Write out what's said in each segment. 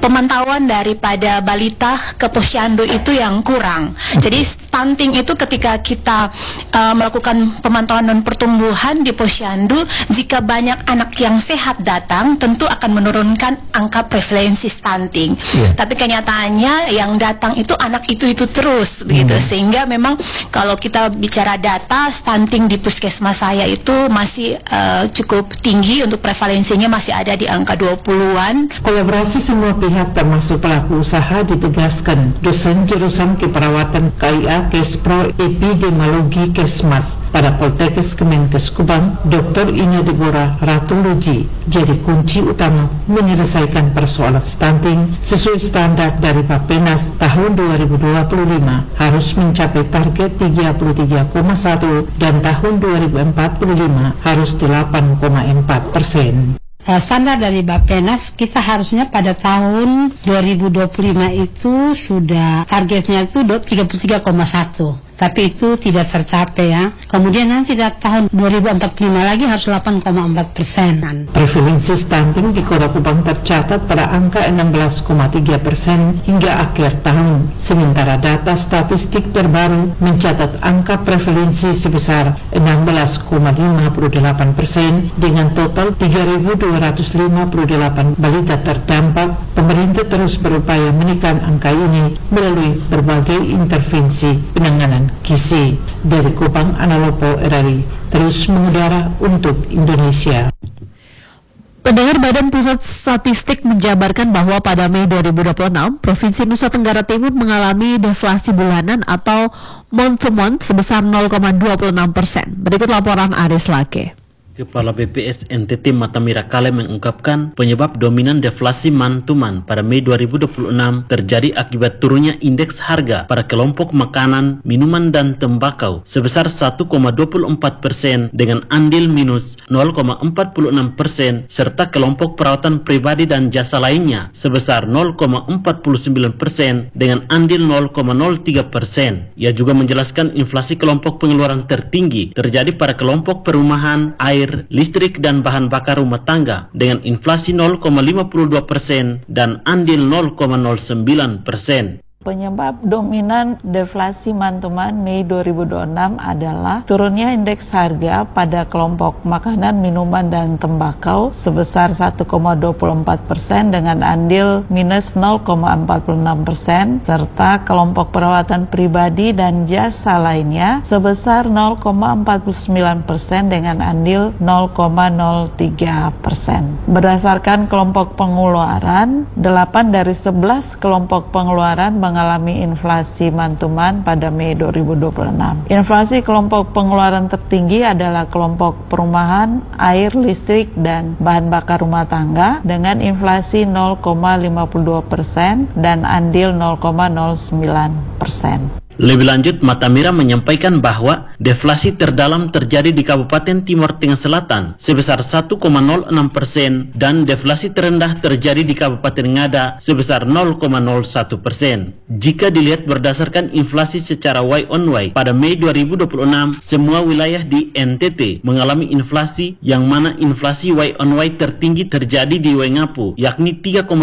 pemantauan daripada balita ke posyandu itu yang kurang. Jadi stunting itu ketika kita melakukan pemantauan dan pertumbuhan di posyandu, jika banyak anak yang sehat datang, tentu akan menurunkan angka prevalensi stunting. Tapi kenyataannya yang datang itu anak itu terus begitu, sehingga memang kalau kita bicara data stunting di puskesmas saya itu masih cukup tinggi, untuk prevalensinya masih ada di angka 20-an. Kolaborasi semua pihak termasuk pelaku usaha ditegaskan. Dosen jurusan keperawatan KIA Kespro Epidemiologi Kesmas pada Poltekkes Kemenkes Kubang, Dr. Inya Deborah Ratuluji, jadi kunci utama menyelesaikan persoalan stunting sesuai standar dari Bappenas tahun 2025 harus mencapai target 33,1 dan tahun 2045 harus 8,4%. Standar dari Bappenas kita harusnya pada tahun 2025 itu sudah targetnya itu 33,1. Tapi itu tidak tercapai ya. Kemudian nanti tahun 2045 lagi harus 8,4%. Prevalensi stunting di Kota Kupang tercatat pada angka 16,3% hingga akhir tahun. Sementara data statistik terbaru mencatat angka prevalensi sebesar 16,58% dengan total 3.258 balita terdampak. Pemerintah terus berupaya menekan angka ini melalui berbagai intervensi penanganan gizi. Dari Kupang, Analopo RRI terus mengudara untuk Indonesia. Pendengar, Badan Pusat Statistik menjabarkan bahwa pada Mei 2026, Provinsi Nusa Tenggara Timur mengalami deflasi bulanan atau month to month sebesar 0,26%. Berikut laporan Aris Lake. Kepala BPS NTT Matamira Kale mengungkapkan penyebab dominan deflasi man-to-man pada Mei 2026 terjadi akibat turunnya indeks harga pada kelompok makanan, minuman, dan tembakau sebesar 1,24% dengan andil minus 0,46% serta kelompok perawatan pribadi dan jasa lainnya sebesar 0,49% dengan andil 0,03%. Ia juga menjelaskan inflasi kelompok pengeluaran tertinggi terjadi pada kelompok perumahan, air, listrik, dan bahan bakar rumah tangga dengan inflasi 0,52% dan andil 0,09%. Penyebab dominan deflasi man-to-man Mei 2026 adalah turunnya indeks harga pada kelompok makanan, minuman, dan tembakau sebesar 1,24% dengan andil minus 0,46% serta kelompok perawatan pribadi dan jasa lainnya sebesar 0,49% dengan andil 0,03%. Berdasarkan kelompok pengeluaran, 8 dari 11 kelompok pengeluaran mengalami inflasi man-to-man pada Mei 2026. Inflasi kelompok pengeluaran tertinggi adalah kelompok perumahan, air, listrik, dan bahan bakar rumah tangga dengan inflasi 0,52% dan andil 0,09%. Lebih lanjut, Matamira menyampaikan bahwa deflasi terdalam terjadi di Kabupaten Timur Tengah Selatan sebesar 1,06% dan deflasi terendah terjadi di Kabupaten Ngada sebesar 0,01%. Jika dilihat berdasarkan inflasi secara Y on Y pada Mei 2026, semua wilayah di NTT mengalami inflasi, yang mana inflasi Y on Y tertinggi terjadi di Wengapu yakni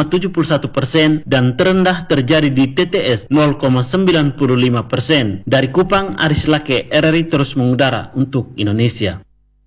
3,71% dan terendah terjadi di TTS 0,95%. Dari Kupang, Aris Lake, RRI terus mengudara untuk Indonesia.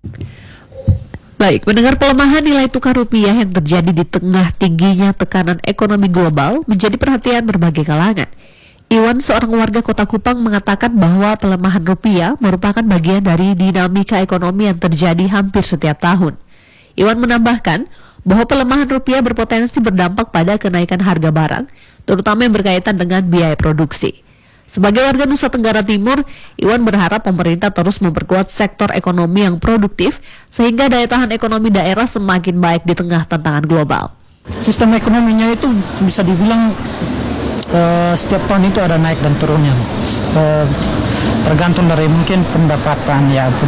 Baik, mendengar pelemahan nilai tukar rupiah yang terjadi di tengah tingginya tekanan ekonomi global menjadi perhatian berbagai kalangan. Iwan, seorang warga Kota Kupang, mengatakan bahwa pelemahan rupiah merupakan bagian dari dinamika ekonomi yang terjadi hampir setiap tahun. Iwan menambahkan bahwa pelemahan rupiah berpotensi berdampak pada kenaikan harga barang, terutama yang berkaitan dengan biaya produksi. Sebagai warga Nusa Tenggara Timur, Iwan berharap pemerintah terus memperkuat sektor ekonomi yang produktif sehingga daya tahan ekonomi daerah semakin baik di tengah tantangan global. Sistem ekonominya itu bisa dibilang setiap tahun itu ada naik dan turunnya. Tergantung dari mungkin pendapatan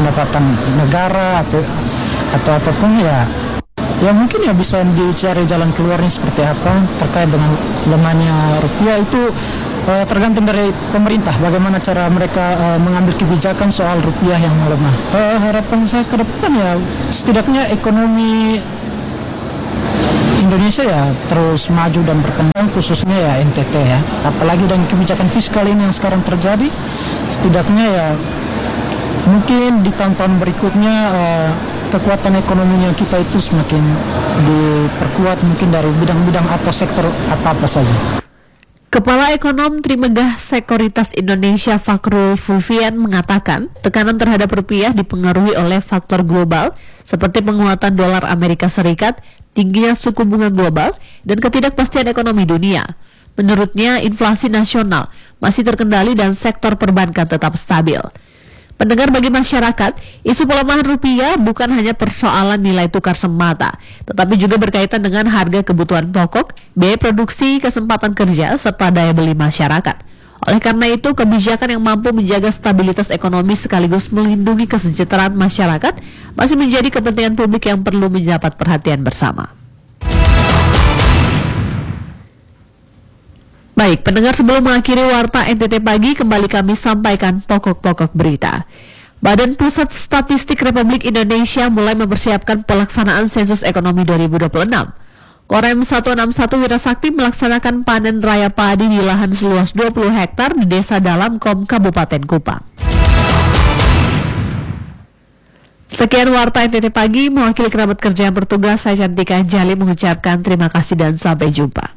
negara atau apapun ya mungkin ya bisa dicari jalan keluarnya seperti apa terkait dengan lemahnya rupiah itu. Tergantung dari pemerintah bagaimana cara mereka mengambil kebijakan soal rupiah yang melemah. Harapan saya ke depan ya setidaknya ekonomi Indonesia ya terus maju dan berkembang, khususnya ya NTT ya. Apalagi dengan kebijakan fiskal ini yang sekarang terjadi, setidaknya ya mungkin di tahun-tahun berikutnya kekuatan ekonominya kita itu semakin diperkuat mungkin dari bidang-bidang atau sektor apa-apa saja. Kepala Ekonom Trimegah Sekuritas Indonesia Fakhrul Fulvian mengatakan tekanan terhadap rupiah dipengaruhi oleh faktor global seperti penguatan dolar Amerika Serikat, tingginya suku bunga global, dan ketidakpastian ekonomi dunia. Menurutnya, inflasi nasional masih terkendali dan sektor perbankan tetap stabil. Pendengar, bagi masyarakat, isu pelemahan rupiah bukan hanya persoalan nilai tukar semata, tetapi juga berkaitan dengan harga kebutuhan pokok, biaya produksi, kesempatan kerja, serta daya beli masyarakat. Oleh karena itu, kebijakan yang mampu menjaga stabilitas ekonomi sekaligus melindungi kesejahteraan masyarakat masih menjadi kepentingan publik yang perlu mendapat perhatian bersama. Baik, pendengar, sebelum mengakhiri Warta NTT Pagi, kembali kami sampaikan pokok-pokok berita. Badan Pusat Statistik Republik Indonesia mulai mempersiapkan pelaksanaan sensus ekonomi 2026. Korem 161 Wirasakti melaksanakan panen raya padi di lahan seluas 20 hektar di Desa Dalam Kom, Kabupaten Kupang. Sekian Warta NTT Pagi, mewakili kerabat kerja yang bertugas, saya Cantika Jali mengucapkan terima kasih dan sampai jumpa.